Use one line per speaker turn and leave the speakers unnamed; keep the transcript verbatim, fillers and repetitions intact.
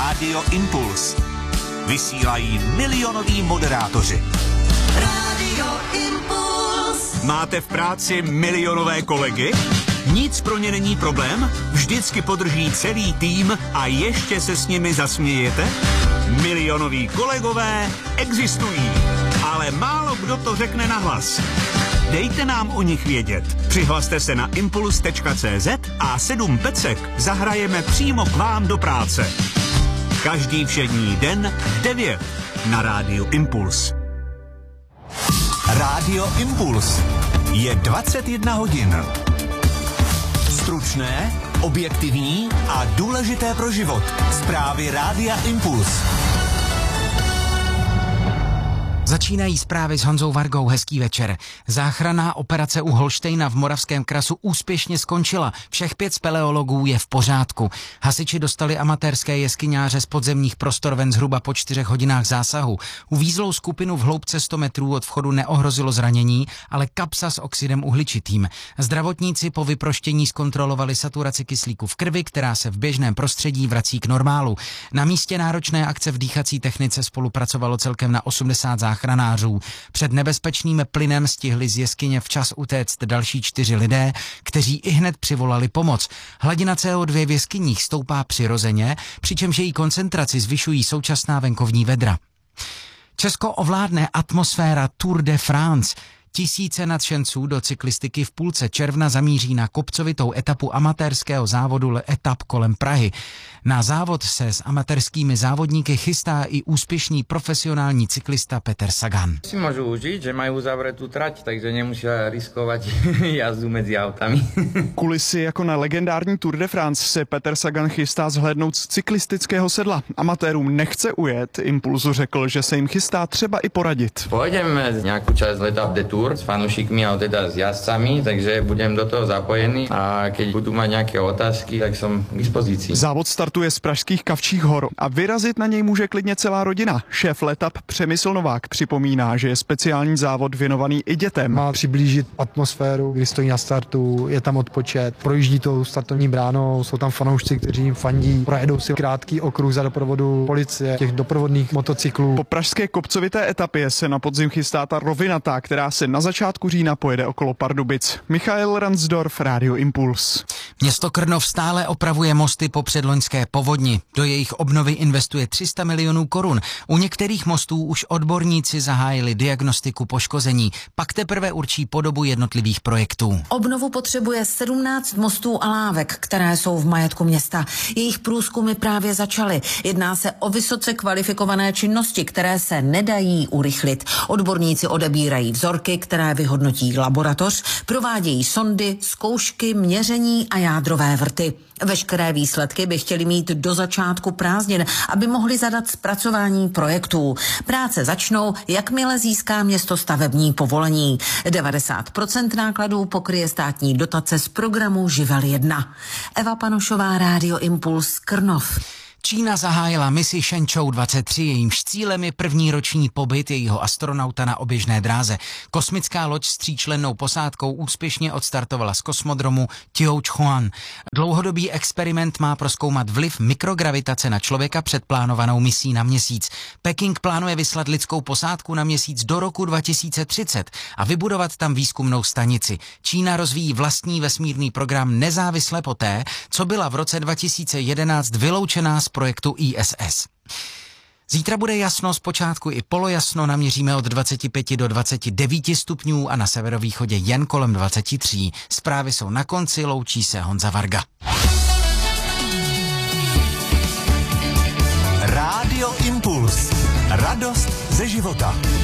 Rádio Impuls. Vysílají milionoví moderátoři.
Rádio Impuls.
Máte v práci milionové kolegy? Nic pro ně není problém? Vždycky podrží celý tým a ještě se s nimi zasmějete? Milionoví kolegové existují, ale málo kdo to řekne nahlas. Dejte nám o nich vědět. Přihlaste se na impuls tečka cé zet a sedm pecek zahrajeme přímo k vám do práce. Každý všední den v devět na Rádiu Impuls. Rádio Impuls. Je dvacet jedna hodin. Stručné, objektivní a důležité pro život. Zprávy Rádia Impuls.
Začínají zprávy s Honzou Vargou. Hezký večer. Záchranná operace u Holštejna v Moravském Krasu úspěšně skončila. Všech pět speleologů je v pořádku. Hasiči dostali amatérské jeskyňáře z podzemních prostor ven zhruba po čtyřech hodinách zásahu. Uvízlou skupinu v hloubce sto metrů od vchodu neohrozilo zranění, ale kapsa s oxidem uhličitým. Zdravotníci po vyproštění zkontrolovali saturaci kyslíku v krvi, která se v běžném prostředí vrací k normálu. Na místě náročné akce v dýchací technice spolupracovalo celkem na osmdesát záchranářů. Před nebezpečným plynem stihli z jeskyně včas utéct další čtyři lidé, kteří ihned přivolali pomoc. Hladina C O dva v jeskyních stoupá přirozeně, přičemž její koncentraci zvyšují současná venkovní vedra. Česko ovládne atmosféra Tour de France. Tisíce nadšenců do cyklistiky v půlce června zamíří na kopcovitou etapu amatérského závodu etap kolem Prahy. Na závod se s amatérskými závodníky chystá i úspěšný profesionální cyklista Peter Sagan.
Si můžu užít, že mají uzavřetou trať, takže nemusí riskovat jazdu mezi autami.
Kulisy jako na legendární Tour de France se Peter Sagan chystá zhlédnout z cyklistického sedla. Amatérům nechce ujet, Impulsu řekl, že se jim chystá třeba i poradit.
Pojedeme nějakou část letap de Tour s fanúšikmi a teda s jazdcami, takže budem do toho zapojený a keď budú mať nejaké otázky, tak som k dispozícii.
Závod startuje z pražských Kavčích hor a vyrazit na něj může klidně celá rodina. Šéf letap Přemysl Novák připomíná, že je speciální závod věnovaný i dětem.
Má přiblížit atmosféru, kdy stojí na startu, je tam odpočet, projíždí tou startovní bránou, jsou tam fanoušci, kteří jim fandí, projedou si krátký okruh za doprovodu policie, těch doprovodných motocyklů.
Po pražské kopcovité etapě se na podzim chystá ta rovinatá, která se na začátku října pojede okolo Pardubic. Michael Ransdorf, Rádio Impuls.
Město Krnov stále opravuje mosty po předloňské povodni. Do jejich obnovy investuje tři sta milionů korun. U některých mostů už odborníci zahájili diagnostiku poškození. Pak teprve určí podobu jednotlivých projektů.
Obnovu potřebuje sedmnáct mostů a lávek, které jsou v majetku města. Jejich průzkumy právě začaly. Jedná se o vysoce kvalifikované činnosti, které se nedají urychlit. Odborníci odebírají vzorky, které vyhodnotí laboratoř, provádějí sondy, zkoušky, měření a jádrové vrty. Veškeré výsledky by chtěli mít do začátku prázdnin, aby mohli zadat zpracování projektů. Práce začnou, jakmile získá město stavební povolení. devadesát procent nákladů pokryje státní dotace z programu Živel jedna. Eva Panošová, Rádio Impuls, Krnov.
Čína zahájila misi Shenzhou dvacet tři, jejímž cílem je první roční pobyt jejího astronauta na oběžné dráze. Kosmická loď s tříčlennou posádkou úspěšně odstartovala z kosmodromu Tianquan. Dlouhodobý experiment má prozkoumat vliv mikrogravitace na člověka před plánovanou misí na měsíc. Peking plánuje vyslat lidskou posádku na měsíc do roku dva tisíce třicet a vybudovat tam výzkumnou stanici. Čína rozvíjí vlastní vesmírný program nezávisle poté, co byla v roce dva tisíce jedenáct vyloučená z projektu I S S. Zítra bude jasno, zpočátku i polojasno, naměříme od dvacet pět do dvacet devět stupňů a na severovýchodě jen kolem dvacet tři. Zprávy jsou na konci, loučí se Honza Varga.
Rádio Impuls. Radost ze života.